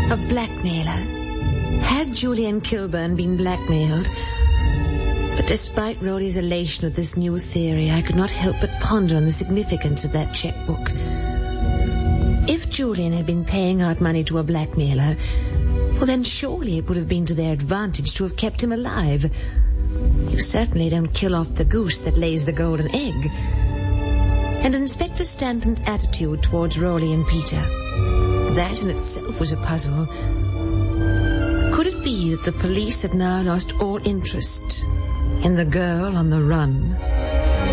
A blackmailer. Had Julian Kilburn been blackmailed? But despite Rowley's elation at this new theory, I could not help but ponder on the significance of that checkbook. If Julian had been paying out money to a blackmailer, well, then surely it would have been to their advantage to have kept him alive. You certainly don't kill off the goose that lays the golden egg. And Inspector Stanton's attitude towards Rowley and Peter, that in itself was a puzzle. Could it be that the police had now lost all interest in the girl on the run?